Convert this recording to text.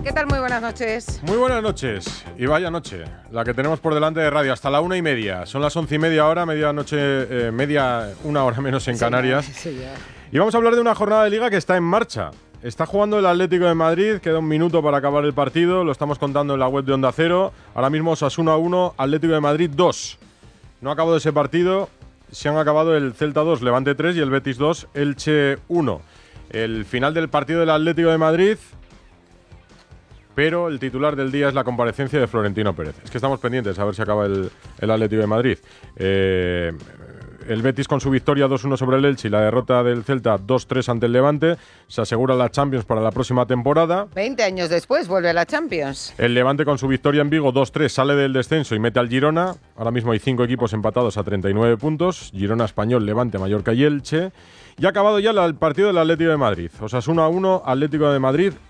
¿qué tal? Muy buenas noches. Muy buenas noches. Y vaya noche, la que tenemos por delante de radio, hasta la 1:30. Son las 11:30 ahora, medianoche, una hora menos en Canarias. Sí, ya. Y vamos a hablar de una jornada de liga que está en marcha. Está jugando el Atlético de Madrid, queda un minuto para acabar el partido, lo estamos contando en la web de Onda Cero. Ahora mismo Osasuna 1, Atlético de Madrid 2. No ha acabado ese partido, se han acabado el Celta 2, Levante 3 y el Betis 2, Elche 1. El final del partido del Atlético de Madrid, pero el titular del día es la comparecencia de Florentino Pérez. Es que estamos pendientes a ver si acaba el Atlético de Madrid. El Betis con su victoria 2-1 sobre el Elche y la derrota del Celta 2-3 ante el Levante se asegura la Champions para la próxima temporada. 20 años después vuelve a la Champions. El Levante con su victoria en Vigo 2-3 sale del descenso y mete al Girona. Ahora mismo hay 5 equipos empatados a 39 puntos. Girona, Español, Levante, Mallorca y Elche. Y ha acabado ya el partido del Atlético de Madrid. Osasuna 1, Atlético de Madrid